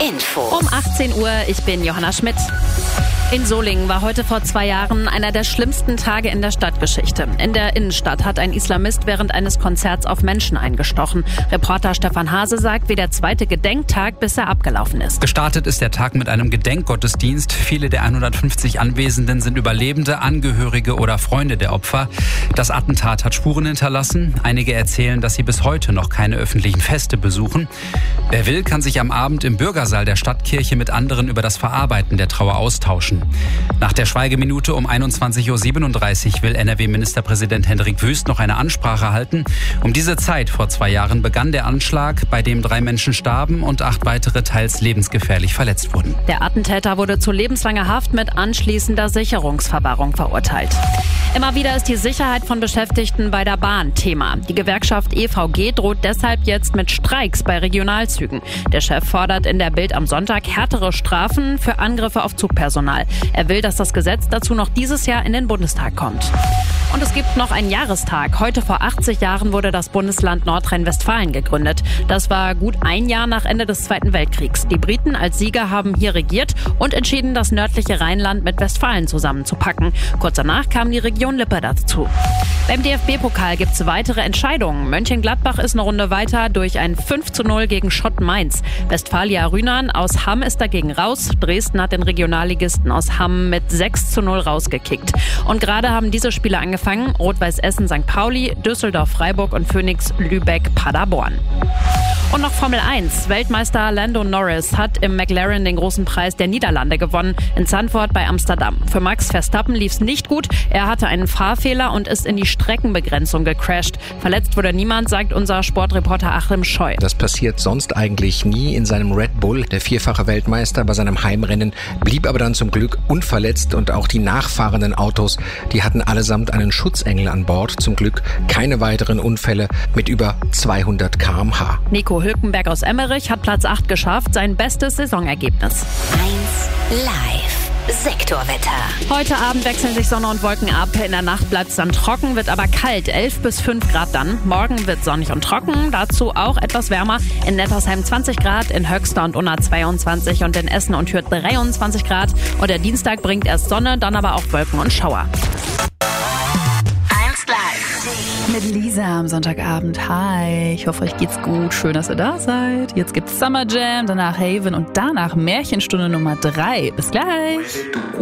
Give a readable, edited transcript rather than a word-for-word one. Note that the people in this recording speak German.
Info. Um 18 Uhr, ich bin Johanna Schmidt. In Solingen war heute vor 2 Jahren einer der schlimmsten Tage in der Stadtgeschichte. In der Innenstadt hat ein Islamist während eines Konzerts auf Menschen eingestochen. Reporter Stefan Hase sagt, wie der zweite Gedenktag bisher abgelaufen ist. Gestartet ist der Tag mit einem Gedenkgottesdienst. Viele der 150 Anwesenden sind Überlebende, Angehörige oder Freunde der Opfer. Das Attentat hat Spuren hinterlassen. Einige erzählen, dass sie bis heute noch keine öffentlichen Feste besuchen. Wer will, kann sich am Abend im Bürgersaal der Stadtkirche mit anderen über das Verarbeiten der Trauer austauschen. Nach der Schweigeminute um 21.37 Uhr will NRW-Ministerpräsident Hendrik Wüst noch eine Ansprache halten. Um diese Zeit vor 2 Jahren begann der Anschlag, bei dem 3 Menschen starben und 8 weitere teils lebensgefährlich verletzt wurden. Der Attentäter wurde zu lebenslanger Haft mit anschließender Sicherungsverwahrung verurteilt. Immer wieder ist die Sicherheit von Beschäftigten bei der Bahn Thema. Die Gewerkschaft EVG droht deshalb jetzt mit Streiks bei Regionalzügen. Der Chef fordert in der Bild am Sonntag härtere Strafen für Angriffe auf Zugpersonal. Er will, dass das Gesetz dazu noch dieses Jahr in den Bundestag kommt. Und es gibt noch einen Jahrestag. Heute vor 80 Jahren wurde das Bundesland Nordrhein-Westfalen gegründet. Das war gut ein Jahr nach Ende des Zweiten Weltkriegs. Die Briten als Sieger haben hier regiert und entschieden, das nördliche Rheinland mit Westfalen zusammenzupacken. Kurz danach kam die Region Lippe dazu. Beim DFB-Pokal gibt es weitere Entscheidungen. Mönchengladbach ist eine Runde weiter durch ein 5:0 gegen Schott Mainz. Westfalia Rühnern aus Hamm ist dagegen raus. Dresden hat den Regionalligisten aus Hamm mit 6:0 rausgekickt. Und gerade haben diese Spiele angefangen. Rot-Weiß Essen St. Pauli, Düsseldorf Freiburg und Phoenix Lübeck Paderborn. Und noch Formel 1. Weltmeister Lando Norris hat im McLaren den großen Preis der Niederlande gewonnen, in Zandvoort bei Amsterdam. Für Max Verstappen lief es nicht gut. Er hatte einen Fahrfehler und ist in die Streckenbegrenzung gecrasht. Verletzt wurde niemand, sagt unser Sportreporter Achim Scheu. Das passiert sonst eigentlich nie in seinem Red Bull. Der 4-fache Weltmeister bei seinem Heimrennen blieb aber dann zum Glück unverletzt und auch die nachfahrenden Autos, die hatten allesamt einen Schutzengel an Bord. Zum Glück keine weiteren Unfälle mit über 200 km/h. Nico Hülkenberg aus Emmerich hat Platz 8 geschafft, sein bestes Saisonergebnis. 1 Live. Sektorwetter. Heute Abend wechseln sich Sonne und Wolken ab. In der Nacht bleibt es dann trocken, wird aber kalt. 11 bis 5 Grad dann. Morgen wird sonnig und trocken. Dazu auch etwas wärmer. In Nettersheim 20 Grad, in Höxter und Unna 22 und in Essen und Hürth 23 Grad. Und der Dienstag bringt erst Sonne, dann aber auch Wolken und Schauer. 1 Live. Mit Lisa am Sonntagabend. Hi, ich hoffe, euch geht's gut. Schön, dass ihr da seid. Jetzt gibt's Summer Jam, danach Haven und danach Märchenstunde Nummer 3. Bis gleich.